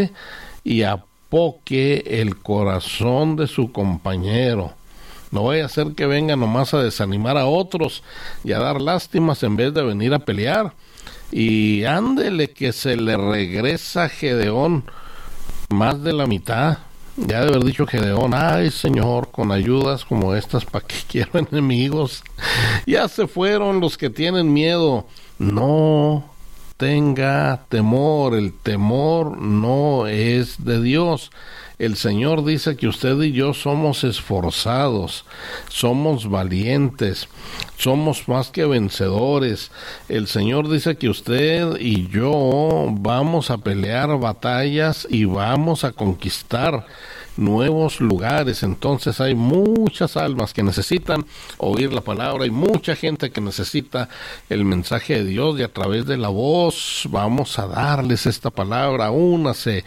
y apoque el corazón de su compañero. No vaya a ser que venga nomás a desanimar a otros y a dar lástimas en vez de venir a pelear. Y ándele que se le regresa a Gedeón más de la mitad. Ya de haber dicho Gedeón, ay Señor, con ayudas como estas, ¿para qué quiero enemigos? Ya se fueron los que tienen miedo. No tenga temor, el temor no es de Dios. El Señor dice que usted y yo somos esforzados, somos valientes, somos más que vencedores. El Señor dice que usted y yo vamos a pelear batallas y vamos a conquistar nuevos lugares. Entonces hay muchas almas que necesitan oír la palabra, hay mucha gente que necesita el mensaje de Dios, y a través de la voz vamos a darles esta palabra. Únase,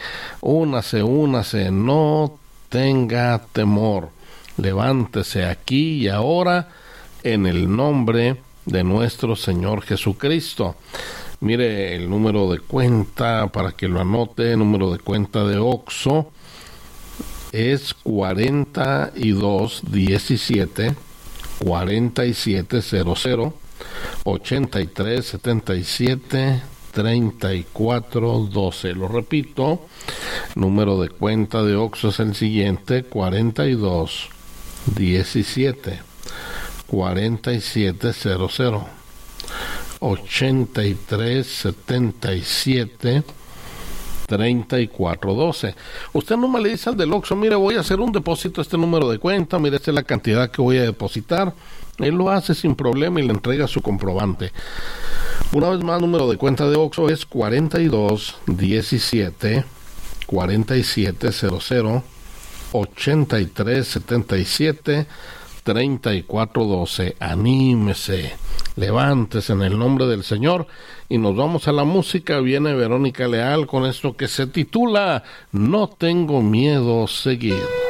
no tenga temor, levántese aquí y ahora en el nombre de nuestro Señor Jesucristo. Mire el número de cuenta para que lo anote. El número de cuenta de OXXO es 4217 4700 8377 3412. Lo repito, número de cuenta de OXXO es el siguiente: 4217 4700 8377 3412. Usted no me le dice al del OXXO, mire, voy a hacer un depósito a este número de cuenta, mire, esta es la cantidad que voy a depositar. Él lo hace sin problema y le entrega su comprobante. Una vez más, número de cuenta de OXXO es 4217 4700 8377 3412. Anímese, levántese en el nombre del Señor y nos vamos a la música. Viene Verónica Leal con esto que se titula No tengo miedo seguir.